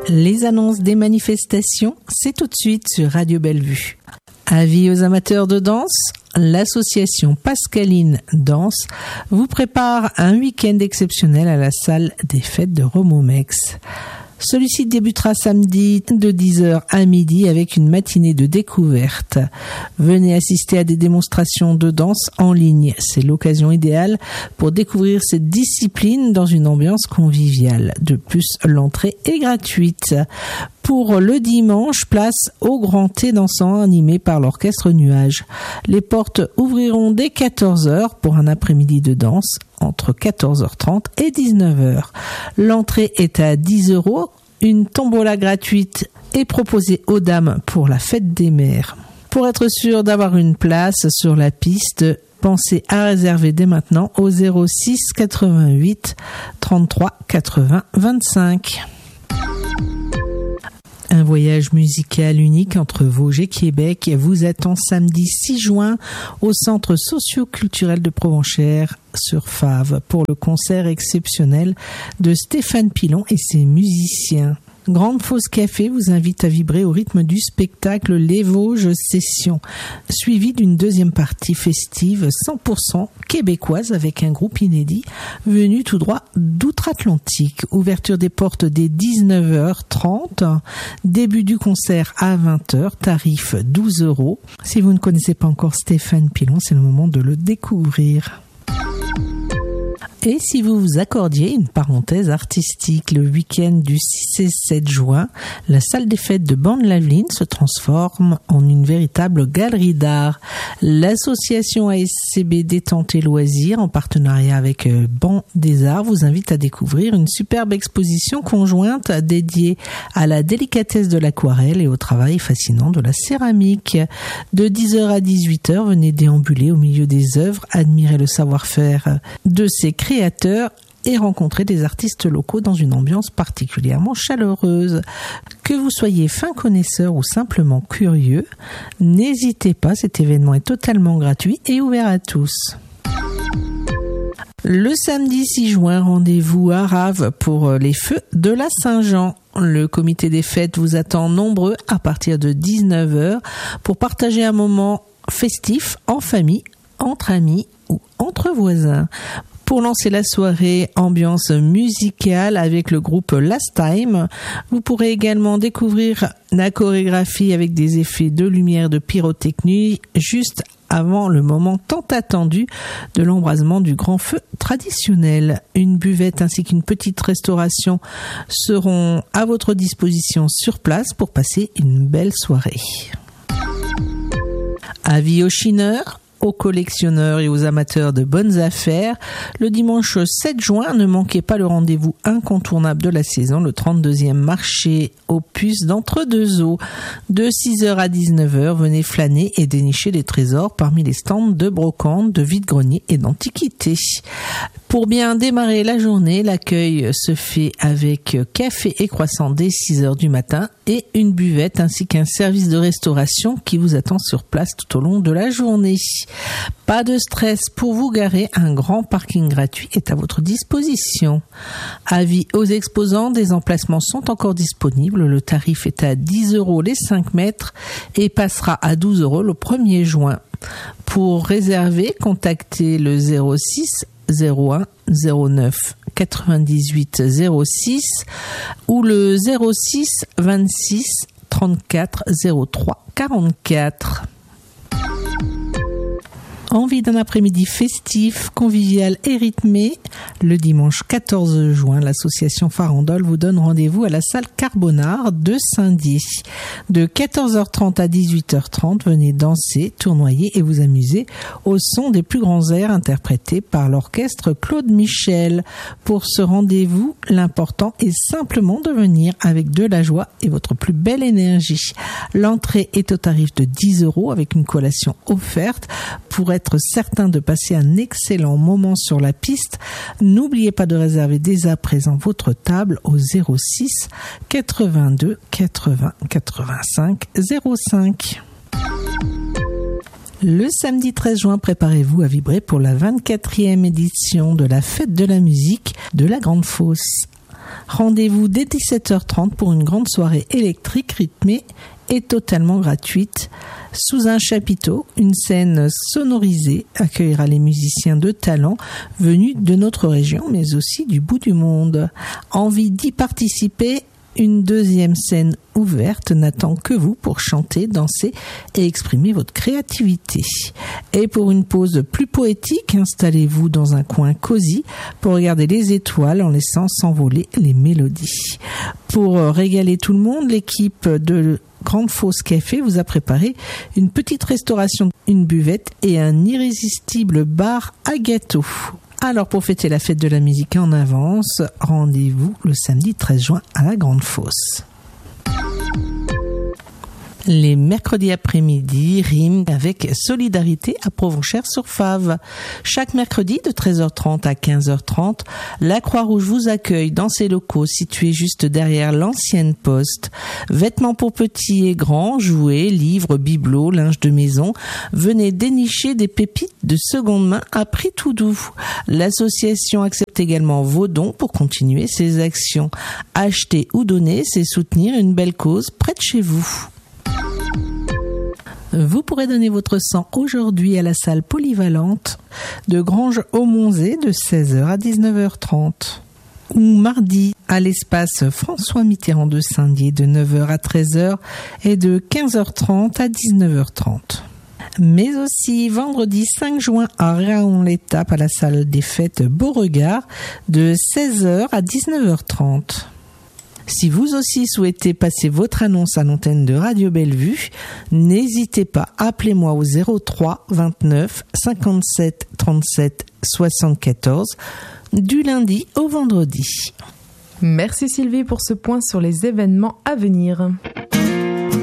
Les annonces des manifestations, c'est tout de suite sur Radio Bellevue. Avis aux amateurs de danse, l'association Pascaline Danse vous prépare un week-end exceptionnel à la salle des fêtes de Romomex. Celui-ci débutera samedi de 10h à midi avec une matinée de découverte. Venez assister à des démonstrations de danse en ligne. C'est l'occasion idéale pour découvrir cette discipline dans une ambiance conviviale. De plus, l'entrée est gratuite. Pour le dimanche, place au Grand Thé dansant animé par l'orchestre Nuage. Les portes ouvriront dès 14h pour un après-midi de danse entre 14h30 et 19h. L'entrée est à 10 €. Une tombola gratuite est proposée aux dames pour la fête des mères. Pour être sûr d'avoir une place sur la piste, pensez à réserver dès maintenant au 06 88 33 80 25. Un voyage musical unique entre Vosges et Québec vous attend samedi 6 juin au Centre socio-culturel de Provenchères sur Fave pour le concert exceptionnel de Stéphane Pilon et ses musiciens. Grande Fosse Café vous invite à vibrer au rythme du spectacle Les Vosges Sessions, suivi d'une deuxième partie festive 100% québécoise avec un groupe inédit venu tout droit d'outre-Atlantique. Ouverture des portes dès 19h30, début du concert à 20h, tarif 12 €. Si vous ne connaissez pas encore Stéphane Pilon, c'est le moment de le découvrir. Et si vous vous accordiez une parenthèse artistique, le week-end du 6 et 7 juin, la salle des fêtes de Bande-Laveline se transforme en une véritable galerie d'art. L'association ASCB Détente et Loisirs, en partenariat avec Banc des Arts, vous invite à découvrir une superbe exposition conjointe dédiée à la délicatesse de l'aquarelle et au travail fascinant de la céramique. De 10h à 18h, venez déambuler au milieu des œuvres, admirer le savoir-faire de ces créateurs et rencontrer des artistes locaux dans une ambiance particulièrement chaleureuse. Que vous soyez fin connaisseur ou simplement curieux, n'hésitez pas, cet événement est totalement gratuit et ouvert à tous. Le samedi 6 juin, rendez-vous à Rave pour les feux de la Saint-Jean. Le comité des fêtes vous attend nombreux à partir de 19h pour partager un moment festif en famille, entre amis ou entre voisins. Pour lancer la soirée ambiance musicale avec le groupe Last Time, vous pourrez également découvrir la chorégraphie avec des effets de lumière de pyrotechnie juste avant le moment tant attendu de l'embrasement du grand feu traditionnel. Une buvette ainsi qu'une petite restauration seront à votre disposition sur place pour passer une belle soirée. Avis aux chineurs, aux collectionneurs et aux amateurs de bonnes affaires, le dimanche 7 juin, ne manquez pas le rendez-vous incontournable de la saison, le 32e marché aux puces d'Entre-deux-Eaux. De 6h à 19h, venez flâner et dénicher des trésors parmi les stands de brocante, de vide-grenier et d'antiquités. Pour bien démarrer la journée, l'accueil se fait avec café et croissant dès 6h du matin et une buvette ainsi qu'un service de restauration qui vous attend sur place tout au long de la journée. Pas de stress pour vous garer, un grand parking gratuit est à votre disposition. Avis aux exposants, des emplacements sont encore disponibles. Le tarif est à 10 € les 5 mètres et passera à 12 € le 1er juin. Pour réserver, contactez le 06 01 09 98 06 ou le 06 26 34 03 44. Envie d'un après-midi festif, convivial et rythmé? Le dimanche 14 juin, l'association Farandole vous donne rendez-vous à la salle Carbonard de Saint-Dié. De 14h30 à 18h30, venez danser, tournoyer et vous amuser au son des plus grands airs interprétés par l'orchestre Claude Michel. Pour ce rendez-vous, l'important est simplement de venir avec de la joie et votre plus belle énergie. L'entrée est au tarif de 10 € avec une collation offerte. Pour être certain de passer un excellent moment sur la piste, n'oubliez pas de réserver dès à présent votre table au 06 82 80 85 05. Le samedi 13 juin, préparez-vous à vibrer pour la 24e édition de la Fête de la musique de la Grande Fosse. Rendez-vous dès 17h30 pour une grande soirée électrique rythmée et totalement gratuite. Sous un chapiteau, une scène sonorisée accueillera les musiciens de talent venus de notre région, mais aussi du bout du monde. Envie d'y participer? Une deuxième scène ouverte n'attend que vous pour chanter, danser et exprimer votre créativité. Et pour une pause plus poétique, installez-vous dans un coin cosy pour regarder les étoiles en laissant s'envoler les mélodies. Pour régaler tout le monde, l'équipe de Grande Fosse Café vous a préparé une petite restauration, une buvette et un irrésistible bar à gâteaux. Alors pour fêter la fête de la musique en avance, rendez-vous le samedi 13 juin à la Grande Fosse. Les mercredis après-midi riment avec solidarité à Provenchères-sur-Fave. Chaque mercredi de 13h30 à 15h30, la Croix-Rouge vous accueille dans ses locaux situés juste derrière l'ancienne poste. Vêtements pour petits et grands, jouets, livres, bibelots, linge de maison. Venez dénicher des pépites de seconde main à prix tout doux. L'association accepte également vos dons pour continuer ses actions. Acheter ou donner, c'est soutenir une belle cause près de chez vous. Vous pourrez donner votre sang aujourd'hui à la salle polyvalente de Granges-au-Monzé de 16h à 19h30. Ou mardi à l'espace François Mitterrand de Saint-Dié de 9h à 13h et de 15h30 à 19h30. Mais aussi vendredi 5 juin à Réaon-l'Étape à la salle des fêtes Beauregard de 16h à 19h30. Si vous aussi souhaitez passer votre annonce à l'antenne de Radio Bellevue, n'hésitez pas, appelez-moi au 03 29 57 37 74 du lundi au vendredi. Merci Sylvie pour ce point sur les événements à venir.